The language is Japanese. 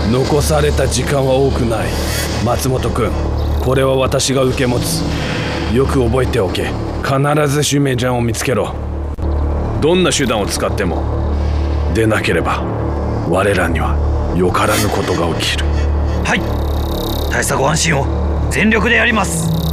残された時間は多くない。松本君、これは私が受け持つ。よく覚えておけ。必ずシュメジャンを見つけろ。どんな手段を使っても。でなければ我らにはよからぬことが起きる。 はい、大佐ご安心を。全力でやります。